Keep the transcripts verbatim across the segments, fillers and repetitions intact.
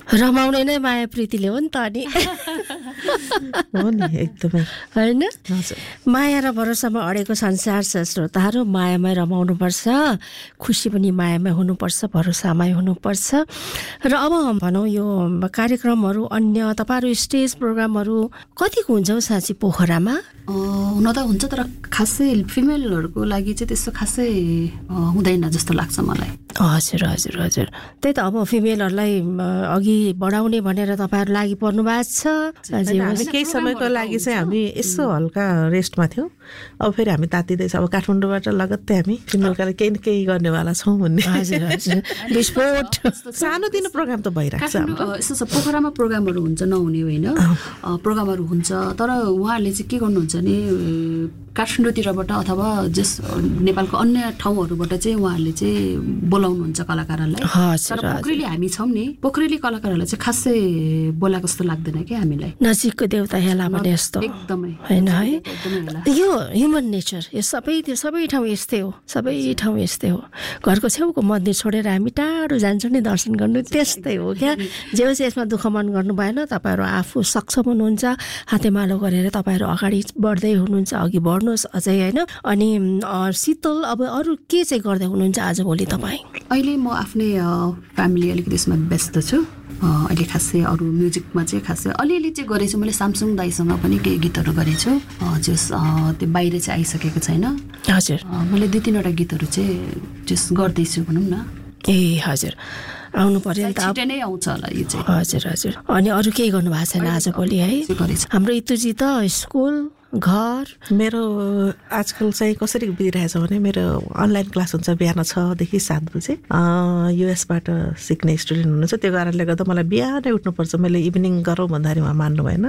रमाउने नै माया प्रीतिले हो नि त अनि हो नि एकदमै हैन हजुर माया र भरोसामा अडेको संसार छ श्रोताहरू मायामै रमाउनुपर्छ खुसी पनि मायामै हुनुपर्छ भरोसामै हुनुपर्छ र अब भनौँ यो कार्यक्रमहरू अन्य तपाईहरु स्टेज प्रोग्रामहरू कतिको हुन्छ हौ साँच्ची पोखरामा हुन त हुन्छ तर खासै फिमेलहरुको लागि चाहिँ त्यस्तो खासै हुँदैन जस्तो लाग्छ मलाई हजुर हजुर हजुर त्यही त अब फिमेलहरुलाई अघि बढाउने भनेर तपाईहरु लागि पर्नु भएको छ हामी केही समयको लागि चाहिँ हामी यसो हल्का रेस्टमा थियौं अब फेरि हामी तातिदैछ अब काठमाडौँबाट लगत्तै हामी फिमेलका लागि केही न केही गर्नेवाला छौं भन्ने हजुर हजुर विस्फोट सानो दिनो प्रोग्राम त भइराख्छ यस्तो छ पोखरामा प्रोग्रामहरु हुन्छ नहुने होइन प्रोग्रामहरु हुन्छ तर उहाँहरूले चाहिँ के गर्नुहुन्छ भने काठमाडौँतिरबाट अथवा जस नेपालको अन्य ठाउँहरुबाट चाहिँ उहाँहरूले चाहिँ बोलाउनुहुन्छ कलाकारहरूलाई तर पोखरेली हामी छौं नि पोखरेली कलाकारहरूलाई चाहिँ खासै बोलाएको जस्तो लाग्दैन के हामीलाई नजिकको देउता हेला भने जस्तो एकदमै हैन है यो ह्युमन नेचर यो सबै त्यो सबै ठाउँ यस्तै हो सबै ठाउँ यस्तै हो घरको छेउको मन्दिर छोडेर हामी टाढो जान्छौँ नि दर्शन गर्नु त्यस्तै हो क्या जे होस् यसमा दुःख मन गर्नु भएन तपाईहरु आफू सक्षम हुनुहुन्छ हातेमालो गरेर तपाईहरु अगाडि बढ्दै हुनुहुन्छ अघि बढ्नुहोस् अझै हैन अनि शीतल अब अरु के चाहिँ गर्दै हुनुहुन्छ आजभोलि तपाई अहिले म आफ्नै फ्यामिली अलिकति यसमा व्यस्त छु अहिले खासै अरु म्युजिकमा चाहिँ खासै अलिअलि चाहिँ गरेछु मैले सामसुङ दाइसँग पनि केही गीतहरु गरेछु जस त्यो बाहिर चाहिँ आइसकेको छैन हजुर मैले दुई तीनवटा गीतहरु चाहिँ जस गर्दैछु भनौं न ए हजुर आउनु पर्यो नि त छिटै नै आउँछ होला यो चाहिँ हजुर हजुर अनि अरु केही गर्नु भएको छैन आजभोलि है हाम्रो इतुजी त स्कुल घर मेरो आजकल चाहिँ कसरी बितिरहेछ भने मेरो अनलाइन क्लास हुन्छ बिहान छ देखि सात बजे युएसबाट सिक्ने स्टुडेन्ट हुनुहुन्छ त्यो कारणले गर्दा मलाई बिहानै उठ्नुपर्छ मैले इभिनिङ गरौँ भन्दाखेरि उहाँ मान्नु भएन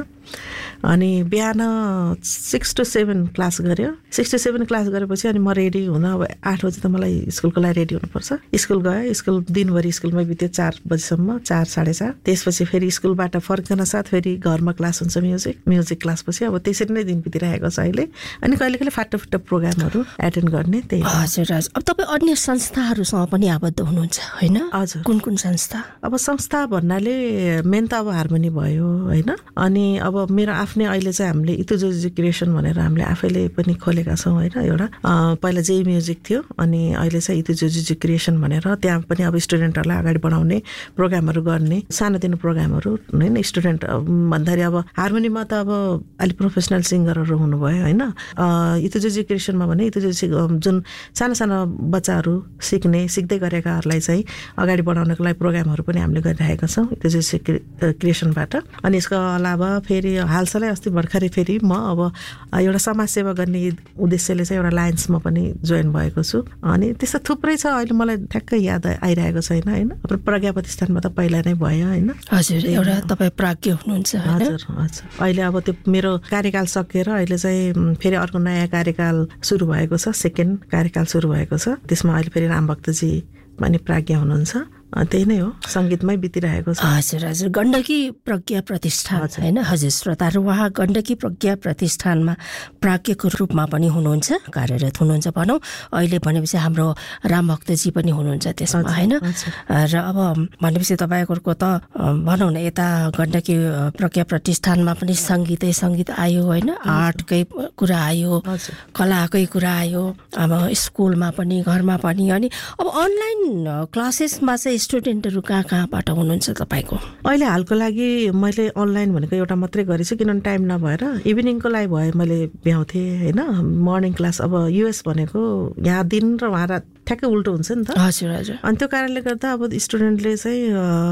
अनि बिहान सिक्स टु सेभेन क्लास गर्यो सिक्स टु सेभेन क्लास गरेपछि अनि म रेडी हुन अब आठ बजे त मलाई स्कुलको लागि रेडी हुनुपर्छ स्कुल गएँ स्कुल दिनभरि स्कुलमै बित्यो चार बजीसम्म चार साढे चार त्यसपछि फेरि स्कुलबाट फर्कन साथ फेरि घरमा क्लास हुन्छ म्युजिक म्युजिक क्लासपछि अब त्यसरी नै दिन बितिरहेको छ अहिले अनि कहिले कहिले फाटो फाटो प्रोग्रामहरू एटेन्ड गर्ने त्यही हजुर हजुर अब तपाईँ अन्य संस्थाहरूसँग पनि आबद्ध हुनुहुन्छ होइन हजुर कुन कुन संस्था अब संस्था भन्नाले मेन त अब हार्मोनी भयो होइन अनि अब मेरो आफ्नै अहिले चाहिँ हामीले इतुजोजी क्रिएसन भनेर हामीले आफैले पनि खोलेका छौँ होइन एउटा पहिला जेई म्युजिक थियो अनि अहिले चाहिँ इतुजोजी क्रिएसन भनेर त्यहाँ पनि अब स्टुडेन्टहरूलाई अगाडि बढाउने प्रोग्रामहरू गर्ने सानोतिनो प्रोग्रामहरू होइन स्टुडेन्ट भन्दाखेरि अब हार्मोनीमा त अब अलि प्रोफेसनल सिङ्गरहरू हुनुभयो होइन इतुजोजी क्रिएसनमा भने इतुजोजी जुन सानो सानो बच्चाहरू सिक्ने सिक्दै गरेकाहरूलाई चाहिँ अगाडि बढाउनको लागि प्रोग्रामहरू पनि हामीले गरिरहेका छौँ इतुजोजी क्रिएसनबाट अनि यसको अलावा फेरि हालसालै अस्ति भर्खरै फेरि म अब एउटा समाजसेवा गर्ने उद्देश्यले चाहिँ एउटा लायन्समा पनि जोइन भएको छु अनि त्यस्तो थुप्रै छ अहिले मलाई ठ्याक्कै याद आइरहेको छैन होइन प्रज्ञा प्रतिष्ठानमा त पहिला नै भयो होइन हजुर एउटा तपाईँ प्राज्ञ हुनुहुन्छ हजुर हजुर अहिले अब त्यो मेरो कार्यकाल सकेर अहिले चाहिँ फेरि अर्को नयाँ कार्यकाल सुरु भएको छ सेकेन्ड कार्यकाल सुरु भएको छ त्यसमा अहिले फेरि रामभक्तजी पनि प्राज्ञ हुनुहुन्छ त्यही नै हो संगीतमै बितिरहेको छ हजुर हजुर गण्डकी प्रज्ञा प्रतिष्ठान हैन हजुर श्रोताहरू उहाँ गण्डकी प्रज्ञा प्रतिष्ठानमा प्राज्ञको रूपमा पनि हुनुहुन्छ कार्यरत हुनुहुन्छ भनौँ अहिले भनेपछि हाम्रो रामभक्तजी पनि हुनुहुन्छ त्यसमा हैन र अब भनेपछि तपाईहरुको त भनौँ न यता गण्डकी प्रज्ञा प्रतिष्ठानमा पनि संगीतै संगीत आयो हैन आर्टकै कुरा आयो कलाकै कुरा आयो अब स्कुलमा पनि घरमा पनि अनि अब अनलाइन क्लासेसमा चाहिँ स्टुडेन्टहरु कहाँ कहाँबाट हुनुहुन्छ तपाईको अहिले हालको लागि मैले अनलाइन भनेको एउटा मात्रै गरेछु किनभने टाइम नभएर इभिनिङको लागि भए मैले भ्याउँथे हैन मर्निङ क्लास अब युएस भनेको यहाँ दिन र वहाँ रात ठ्याक्कै उल्टो हुन्छ नि त हजुर हजुर अनि त्यो कारणले गर्दा अब स्टुडेन्टले चाहिँ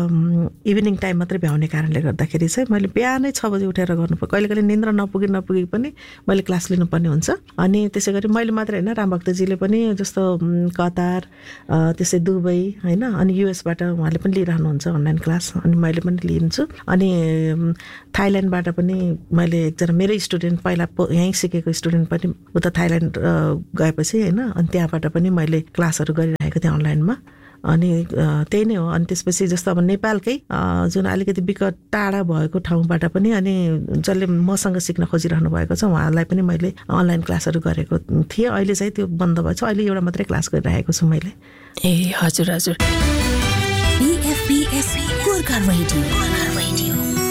इभिनिङ टाइम मात्रै भ्याउने कारणले गर्दाखेरि चाहिँ मैले बिहानै छ बजे उठेर गर्नुपर्छ कहिले कहिले निन्द्रा नपुगी नपुगी पनि मैले क्लास लिनुपर्ने हुन्छ अनि त्यसै गरी मैले मात्रै हैन रामभक्तजीले पनि जस्तो कतार त्यसै दुबई हैन अनि युएसबाट उहाँले पनि लिइरहनुहुन्छ अनलाइन क्लास अनि मैले पनि लिन्छु अनि थाइल्यान्डबाट पनि मैले एकजना मेरो स्टुडेन्ट पहिला यहीँ सिकेको स्टुडेन्ट पनि उता थाइल्यान्ड गएपछि हैन अनि त्यहाँबाट पनि मैले क्लासहरू गरिरहेको थिएँ अनलाइनमा अनि त्यही नै हो अनि त्यसपछि जस्तो अब नेपालकै जुन अलिकति विकट टाढा भएको ठाउँबाट पनि अनि जसले मसँग सिक्न खोजिरहनु भएको छ उहाँलाई पनि मैले अनलाइन क्लासहरू गरेको थिएँ अहिले चाहिँ त्यो बन्द भएछ अहिले एउटा मात्रै क्लास गरिरहेको छु मैले ए हजुर हजुर बीएफबीएस गोर्खा रेडियो गोर्खा रेडियो।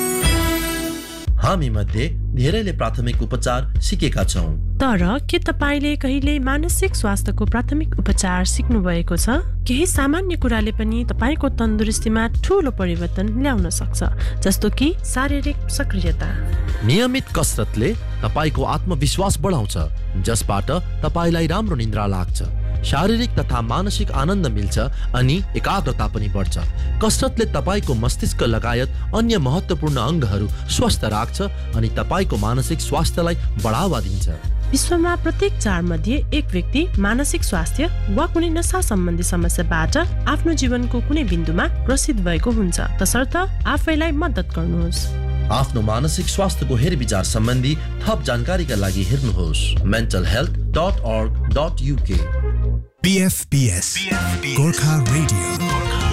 हामी मध्ये धेरैले प्राथमिक उपचार सिकेका छौं, तर के तपाईले कहिले मानसिक स्वास्थ्यको प्राथमिक उपचार सिक्नु भएको छ? केही सामान्य कुराले पनि तपाईको तन्दुरुस्तीमा ठूलो परिवर्तन ल्याउन सक्छ, जस्तो कि शारीरिक सक्रियता। नियमित कसरतले तपाईको आत्मविश्वास बढाउँछ, जसबाट तपाईलाई राम्रो निद्रा लाग्छ, शारीरिक तथा मानसिक आनन्द मिल्छ अनि एकाग्रता पनि बढ्छ। कसरतले तपाईको मस्तिष्क लगायत अन्य महत्त्वपूर्ण अङ्गहरू स्वस्थ राख्छ अनि तपाईको मानसिक स्वास्थ्यलाई बढावा दिन्छ। विश्वमा प्रत्येक चार मध्ये एक व्यक्ति मानसिक स्वास्थ्य वा कुनै नशा सम्बन्धी समस्याबाट आफ्नो जीवनको कुनै बिन्दुमा ग्रसित भएको हुन्छ, तसर्थ आफैलाई मद्दत गर्नुहोस्। आफ्नो मानसिक स्वास्थ्यको हेरविचार सम्बन्धी थप जानकारीका लागि हेर्नुहोस् मेन्टल हेल्थ डट अर्ग डट युके। पीएफपीएस गोर्खा रेडियो।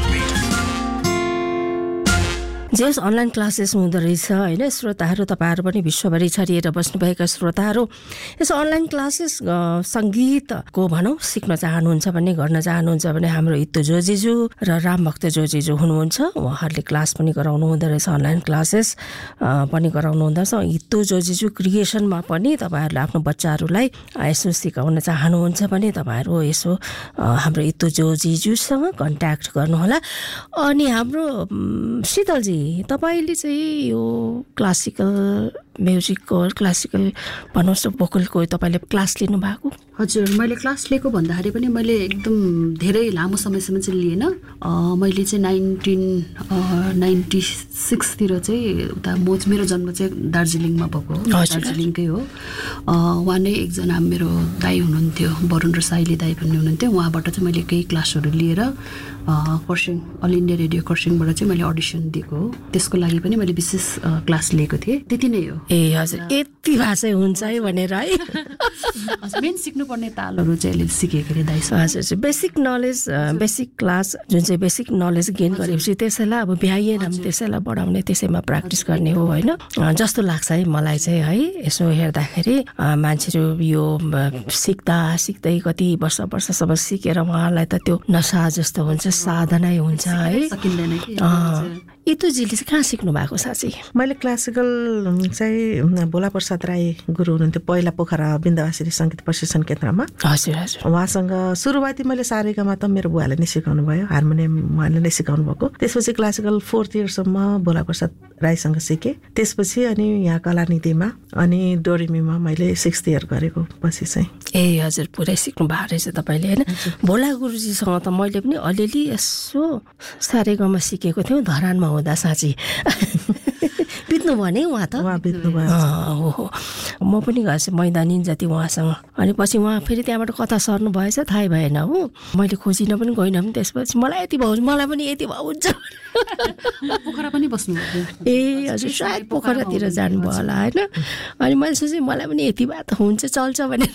जेस अनलाइन क्लासेस हुँदो रहेछ होइन श्रोताहरू, तपाईँहरू पनि विश्वभरि छरिएर बस्नुभएका श्रोताहरू, यस अनलाइन क्लासेस सङ्गीतको भनौँ सिक्न चाहनुहुन्छ भने, गर्न चाहनुहुन्छ भने हाम्रो इत्तु जोजिजू र रामभक्त जोजिजू हुनुहुन्छ, उहाँहरूले क्लास पनि गराउनु हुँदो रहेछ, अनलाइन क्लासेस पनि गराउनु हुँदछ। इत्तु जोजिजू क्रिएसनमा पनि तपाईँहरूले आफ्नो बच्चाहरूलाई यसो सिकाउन चाहनुहुन्छ भने तपाईँहरू यसो हाम्रो इत्तु जोजिजूसँग कन्ट्याक्ट गर्नुहोला। अनि हाम्रो शीतलजी, तपाईले चाहिँ यो क्लासिकल म्युजिकको क्लासिकल भन्नुहोस् न भोकलको तपाईँले क्लास लिनु भएको? हजुर, मैले क्लास लिएको भन्दाखेरि पनि मैले एकदम धेरै लामो समयसम्म चाहिँ लिएन। मैले चाहिँ नाइन्टिन नाइन्टी सिक्सतिर चाहिँ उता म मेरो जन्म चाहिँ दार्जिलिङमा भएको, दार्जिलिङकै हो। उहाँ नै एकजना मेरो दाई हुनुहुन्थ्यो, वरुण र साइली दाई भन्ने हुनुहुन्थ्यो, उहाँबाट चाहिँ मैले केही क्लासहरू लिएर खरसाङ अल इन्डिया रेडियो खरसाङबाट चाहिँ मैले अडिसन दिएको हो। त्यसको लागि पनि मैले विशेष क्लास लिएको थिएँ, त्यति नै हो। ए हजुर, यति भाषा हुन्छ है भनेर है। मेन सिक्नुपर्ने तालहरू चाहिँ अहिले सिकेको अरे दाइ। हजुर, बेसिक नलेज, बेसिक क्लास जुन चाहिँ बेसिक नलेज गेन गरेपछि त्यसैलाई अब भ्याइएन त्यसैलाई बढाउने, त्यसैमा प्र्याक्टिस गर्ने हो होइन जस्तो लाग्छ है मलाई चाहिँ है। यसो हेर्दाखेरि मान्छेहरू यो सिक्दा सिक्दै कति वर्ष वर्षसम्म सिकेर उहाँलाई त त्यो नसा जस्तो हुन्छ, साधनै हुन्छ है। इतुजीले चाहिँ कहाँ सिक्नु भएको साँच्चै? मैले क्लासिकल चाहिँ भोला प्रसाद राई गुरु हुनुहुन्थ्यो, पहिला पोखरा बिन्दवासिनी सङ्गीत प्रशिक्षण केन्द्रमा। हजुर हजुर। उहाँसँग सुरुवाती मैले सारेगामा त मेरो बुवाले नै सिकाउनु भयो, हार्मोनियम उहाँले नै सिकाउनु भएको। त्यसपछि क्लासिकल फोर्थ इयरसम्म भोला प्रसाद राईसँग सिकेँ। त्यसपछि अनि यहाँ कलानिधिमा अनि डोरेमीमा मैले सिक्स्थ इयर गरेको पछि चाहिँ। ए हजुर, पुरै सिक्नु भएको रहेछ तपाईँले होइन। भोला गुरुजीसँग त मैले पनि अलिअलि यसो सारेगामा सिकेको थियौँ, धरानमा हुँदा साँच्ची बित्नु भयो नि उहाँ त। उहाँ बित्नु भयो। हो, म पनि गएछु मैदानी जति उहाँसँग। अनि पछि उहाँ फेरि त्यहाँबाट कता सर्नु भएछ थाहै भएन हो, मैले खोजिन पनि गइनँ पनि। त्यसपछि मलाई यति भयो, मलाई पनि यति भयो हुन्छ। पोखरा पनि बस्नुभयो? ए हजुर, सायद पोखरातिर जानुभयो होला होइन। अनि मैले सोचेँ मलाई पनि यति भए त हुन्छ, चल्छ भनेर।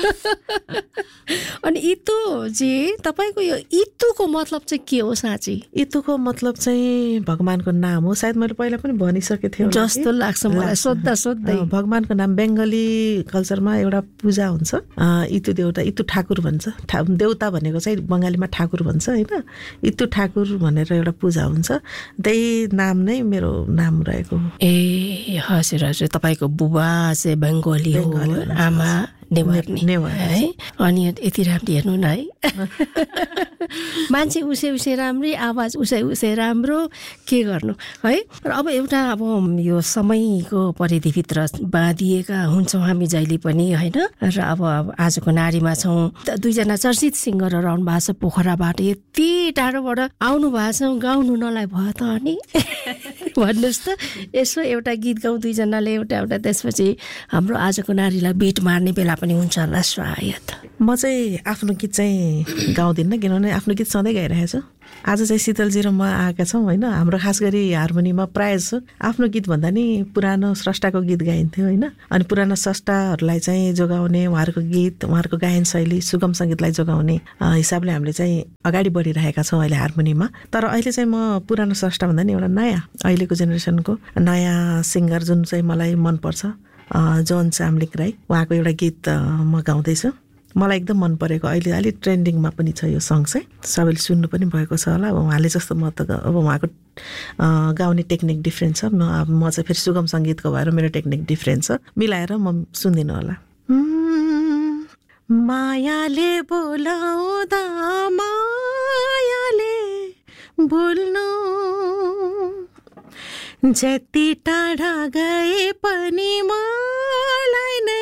अनि इतु चाहिँ तपाईँको यो इतुको मतलब चाहिँ के हो साँच्ची? इतुको मतलब चाहिँ भगवानको नाम हो, सायद मैले पहिला पनि भनिसकेको थिएँ जस्तो लाग्छ मलाई सोद्धा सोध्दै। भगवानको नाम बेङ्गली कल्चरमा एउटा पूजा हुन्छ, इतु देउता, इतु ठाकुर भन्छ। देउता भनेको चाहिँ बङ्गालीमा ठाकुर भन्छ होइन। इतु ठाकुर भनेर एउटा पूजा हुन्छ, त्यही नाम नै मेरो नाम रहेको। ए हजुर हजुर, तपाईँको बुबा चाहिँ बेङ्गली हो, आमा नेवारी है। अनि यति राम्रो हेर्नु न है, मान्छे उसै उसै राम्रै, आवाज उसै उसै राम्रो, के गर्नु है। र अब एउटा अब यो समयको परिधिभित्र बाँधिएका हुन्छौँ हामी जहिले पनि होइन। र अब आजको नारीमा छौँ, दुईजना चर्चित सिङ्गरहरू आउनु भएको छ पोखराबाट, यति टाढोबाट आउनु भएको छ, गाउनु नलाई भयो त अनि भन्नुहोस् त। यसो एउटा गीत गाउँ दुईजनाले एउटा एउटा, त्यसपछि हाम्रो आजको नारीलाई बिट मार्ने बेला पनि हुन्छ होला सायद। म चाहिँ आफ्नो गीत चाहिँ गाउँदिनँ, किनभने आफ्नो गीत सधैँ गाइरहेको छु। आज चाहिँ शीतलजी र म आएका छौँ होइन। हाम्रो खास गरी हार्मोनीमा प्रायः जसो आफ्नो गीत भन्दा नि पुरानो स्रष्टाको गीत गाइन्थ्यो होइन। अनि पुरानो स्रष्टाहरूलाई चाहिँ जोगाउने, उहाँहरूको गीत, उहाँहरूको गायन शैली, सुगम सङ्गीतलाई जोगाउने हिसाबले हामीले चाहिँ अगाडि बढिरहेका छौँ अहिले हार्मोनीमा। तर अहिले चाहिँ म पुरानो स्रष्टा भन्दा नि एउटा नयाँ अहिलेको जेनेरेसनको नयाँ सिङ्गर जुन चाहिँ मलाई मनपर्छ, जोन चाम्लिक राई, उहाँको एउटा गीत म गाउँदैछु। मलाई एकदम मन परेको, अहिले अलिक ट्रेन्डिङमा पनि छ यो सङ चाहिँ, सबैले सुन्नु पनि भएको छ होला। अब उहाँले जस्तो म त अब उहाँको गाउने टेक्निक डिफ्रेन्ट छ। म म चाहिँ फेरि सुगम सङ्गीतको भएर मेरो टेक्निक डिफ्रेन्ट छ। मिलाएर म सुनिदिनु होला। मायाले बोलाउँदा मायाले बोल्नु, जति टाढा गए पनि मलाई नै